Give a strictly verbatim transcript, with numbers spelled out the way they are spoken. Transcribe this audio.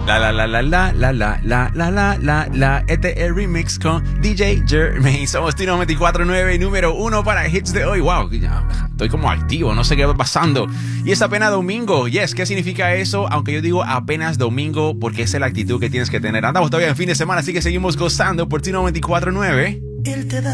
La la la la la la la la la la la la Este es el remix con D J Jermaine. Somos T noventa y cuatro punto nueve, número uno para hits de hoy. Wow, estoy como activo, no sé qué va pasando. Y es apenas domingo. Yes, ¿qué significa eso? Aunque yo digo apenas domingo porque esa es la actitud que tienes que tener. Andamos todavía en fin de semana, así que seguimos gozando por T noventa y cuatro punto nueve. Él te da